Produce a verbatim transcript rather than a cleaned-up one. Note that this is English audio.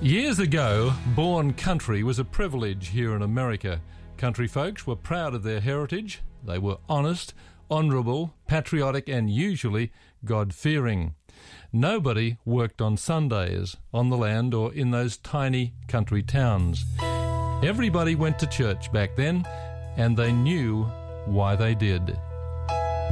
Years ago, born country was a privilege here in America. Country folks were proud of their heritage. They were honest, honourable, patriotic and usually God-fearing. Nobody worked on Sundays, on the land or in those tiny country towns. Everybody went to church back then, and they knew why they did.